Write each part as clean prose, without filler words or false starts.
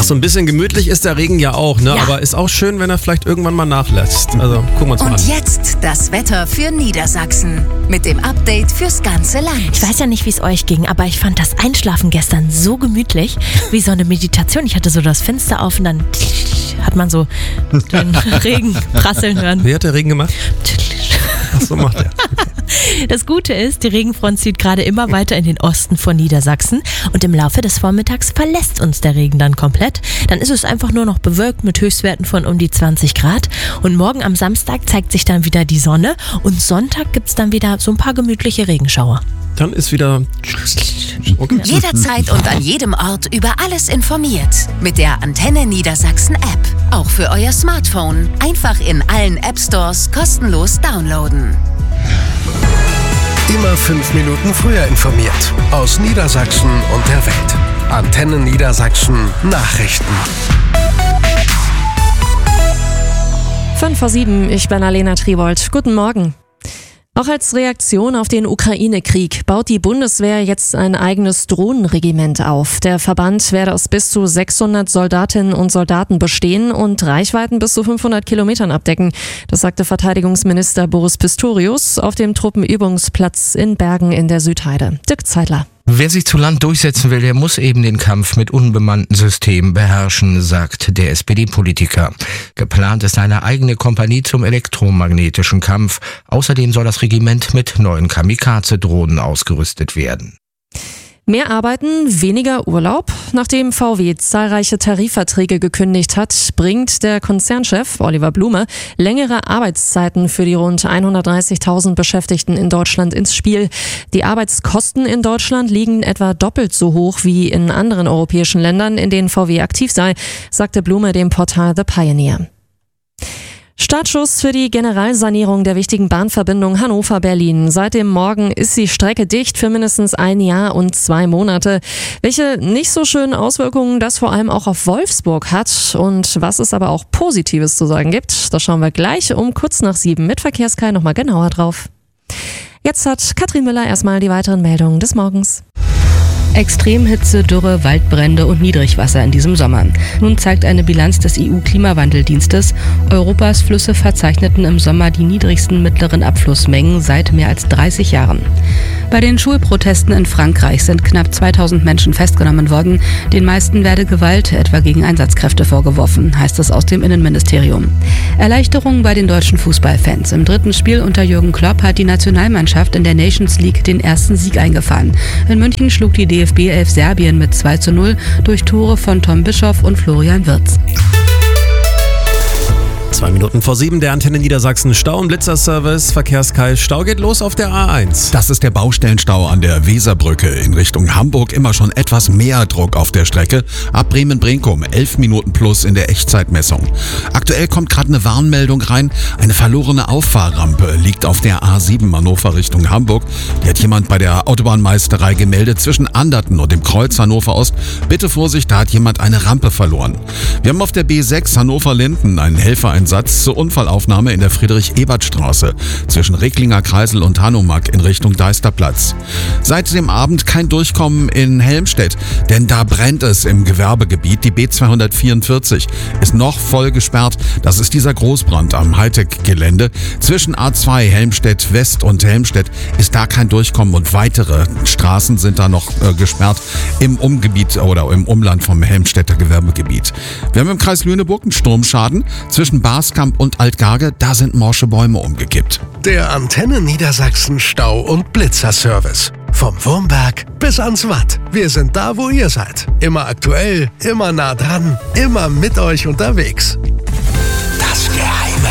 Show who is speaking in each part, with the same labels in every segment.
Speaker 1: Ach, so ein bisschen gemütlich ist der Regen ja auch, ne?
Speaker 2: Ja.
Speaker 1: Aber ist auch schön, wenn er vielleicht irgendwann mal nachlässt. Also gucken wir uns mal an.
Speaker 3: Und jetzt das Wetter für Niedersachsen mit dem Update fürs ganze Land.
Speaker 2: Ich weiß ja nicht, wie es euch ging, aber ich fand das Einschlafen gestern so gemütlich, wie so eine Meditation. Ich hatte so das Fenster auf und dann hat man so den Regen prasseln hören.
Speaker 1: Wer hat der Regen gemacht? Ach, so macht er.
Speaker 2: Das Gute ist, die Regenfront zieht gerade immer weiter in den Osten von Niedersachsen und im Laufe des Vormittags verlässt uns der Regen dann komplett. Dann ist es einfach nur noch bewölkt mit Höchstwerten von um die 20 Grad und morgen am Samstag zeigt sich dann wieder die Sonne und Sonntag gibt es dann wieder so ein paar gemütliche Regenschauer.
Speaker 1: Dann ist wieder... Okay.
Speaker 3: Jederzeit und an jedem Ort über alles informiert. Mit der Antenne Niedersachsen App. Auch für euer Smartphone. Einfach in allen App Stores kostenlos downloaden.
Speaker 4: Immer 5 Minuten früher informiert. Aus Niedersachsen und der Welt. Antenne Niedersachsen Nachrichten.
Speaker 5: 5:07, ich bin Alena Tribold. Guten Morgen. Auch als Reaktion auf den Ukraine-Krieg baut die Bundeswehr jetzt ein eigenes Drohnenregiment auf. Der Verband werde aus bis zu 600 Soldatinnen und Soldaten bestehen und Reichweiten bis zu 500 Kilometern abdecken. Das sagte Verteidigungsminister Boris Pistorius auf dem Truppenübungsplatz in Bergen in der Südheide. Dirk Zeidler.
Speaker 6: Wer sich zu Land durchsetzen will, der muss eben den Kampf mit unbemannten Systemen beherrschen, sagt der SPD-Politiker. Geplant ist eine eigene Kompanie zum elektromagnetischen Kampf. Außerdem soll das Regiment mit neuen Kamikaze-Drohnen ausgerüstet werden.
Speaker 5: Mehr Arbeiten, weniger Urlaub. Nachdem VW zahlreiche Tarifverträge gekündigt hat, bringt der Konzernchef Oliver Blume längere Arbeitszeiten für die rund 130.000 Beschäftigten in Deutschland ins Spiel. Die Arbeitskosten in Deutschland liegen etwa doppelt so hoch wie in anderen europäischen Ländern, in denen VW aktiv sei, sagte Blume dem Portal The Pioneer. Startschuss für die Generalsanierung der wichtigen Bahnverbindung Hannover-Berlin. Seit dem Morgen ist die Strecke dicht für mindestens 1 Jahr und 2 Monate. Welche nicht so schönen Auswirkungen das vor allem auch auf Wolfsburg hat und was es aber auch Positives zu sagen gibt, das schauen wir gleich um kurz nach 7 mit Verkehrskai nochmal genauer drauf. Jetzt hat Katrin Müller erstmal die weiteren Meldungen des Morgens.
Speaker 7: Extremhitze, Dürre, Waldbrände und Niedrigwasser in diesem Sommer. Nun zeigt eine Bilanz des EU-Klimawandeldienstes, Europas Flüsse verzeichneten im Sommer die niedrigsten mittleren Abflussmengen seit mehr als 30 Jahren. Bei den Schulprotesten in Frankreich sind knapp 2000 Menschen festgenommen worden. Den meisten werde Gewalt, etwa gegen Einsatzkräfte, vorgeworfen, heißt es aus dem Innenministerium. Erleichterung bei den deutschen Fußballfans. Im 3. Spiel unter Jürgen Klopp hat die Nationalmannschaft in der Nations League den ersten Sieg eingefahren. In München schlug die DFB 11 Serbien mit 2:0 durch Tore von Tom Bischoff und Florian Wirtz.
Speaker 1: 2 Minuten vor 7, der Antenne Niedersachsen Stau- und Blitzerservice. Verkehrskai, Stau geht los auf der A1.
Speaker 8: Das ist der Baustellenstau an der Weserbrücke in Richtung Hamburg. Immer schon etwas mehr Druck auf der Strecke. Ab Bremen-Brinkum 11 Minuten plus in der Echtzeitmessung. Aktuell kommt gerade eine Warnmeldung rein. Eine verlorene Auffahrrampe liegt auf der A7 Hannover Richtung Hamburg. Die hat jemand bei der Autobahnmeisterei gemeldet zwischen Anderten und dem Kreuz Hannover Ost. Bitte Vorsicht, da hat jemand eine Rampe verloren. Wir haben auf der B6 Hannover-Linden einen Helfereinsatz zur Unfallaufnahme in der Friedrich-Ebert-Straße zwischen Recklinger Kreisel und Hanomag in Richtung Deisterplatz. Seit dem Abend kein Durchkommen in Helmstedt, denn da brennt es im Gewerbegebiet. Die B244 ist noch voll gesperrt. Das ist dieser Großbrand am Hightech-Gelände. Zwischen A2 Helmstedt West und Helmstedt ist da kein Durchkommen und weitere Straßen sind da noch gesperrt im Umgebiet oder im Umland vom Helmstedter Gewerbegebiet. Wir haben im Kreis Lüneburg einen Sturmschaden zwischen Baskamp und Altgarge, da sind morsche Bäume umgekippt.
Speaker 4: Der Antenne Niedersachsen Stau- und Blitzerservice. Vom Wurmberg bis ans Watt. Wir sind da, wo ihr seid. Immer aktuell, immer nah dran, immer mit euch unterwegs. Das Geheime.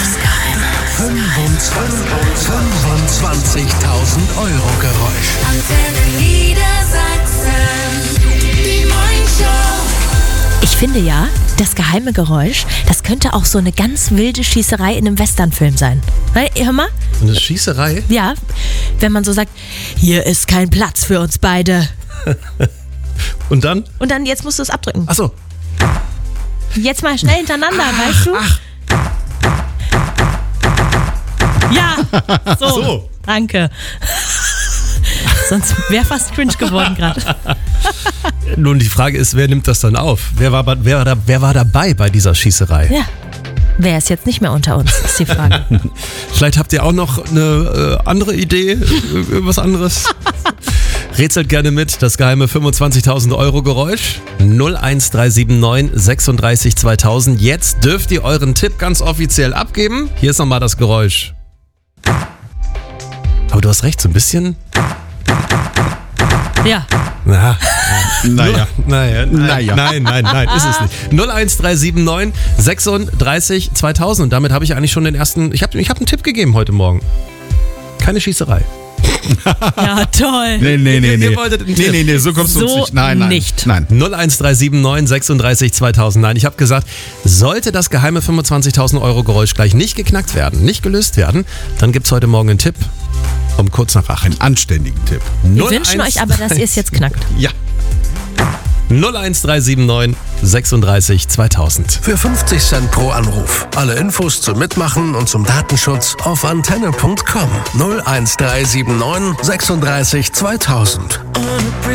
Speaker 4: 25.000 Euro Geräusch.
Speaker 3: Antenne Niedersachsen. Die Morningshow.
Speaker 2: Ich finde ja, das geheime Geräusch, das könnte auch so eine ganz wilde Schießerei in einem Westernfilm sein. Weil, hör mal.
Speaker 1: Und eine Schießerei?
Speaker 2: Ja, wenn man so sagt, hier ist kein Platz für uns beide.
Speaker 1: Und dann?
Speaker 2: Und dann, jetzt musst du es abdrücken.
Speaker 1: Ach so.
Speaker 2: Jetzt mal schnell hintereinander, weißt du? Ja, so. Danke. Sonst wäre fast cringe geworden gerade.
Speaker 1: Nun, die Frage ist, wer nimmt das dann auf? Wer war dabei bei dieser Schießerei?
Speaker 2: Ja. Wer ist jetzt nicht mehr unter uns, ist die Frage.
Speaker 1: Vielleicht habt ihr auch noch eine andere Idee, irgendwas anderes? Rätselt gerne mit, das geheime 25.000 Euro Geräusch 01379 36 2000. Jetzt dürft ihr euren Tipp ganz offiziell abgeben. Hier ist nochmal das Geräusch. Aber du hast recht, so ein bisschen.
Speaker 2: Ja.
Speaker 1: Naja.
Speaker 8: Naja.
Speaker 1: Nein, ist es nicht. 01379 36 2000. Und damit habe ich eigentlich schon den ersten. Ich hab einen Tipp gegeben heute Morgen. Keine Schießerei.
Speaker 2: Ja, toll.
Speaker 8: Nee.
Speaker 1: Ihr wolltet einen Tipp.
Speaker 8: Nee, so kommst du uns nicht. Nein.
Speaker 1: 01379 36 2000. Nein, ich habe gesagt, sollte das geheime 25.000 Euro Geräusch gleich nicht geknackt werden, nicht gelöst werden, dann gibt es heute Morgen einen Tipp um kurz nach 8.
Speaker 8: Einen anständigen Tipp.
Speaker 2: Wir wünschen euch aber, dass ihr es jetzt knackt.
Speaker 1: Ja. 01379 36 2000.
Speaker 4: Für 50 Cent pro Anruf. Alle Infos zum Mitmachen und zum Datenschutz auf antenne.com. 01379 36 2000.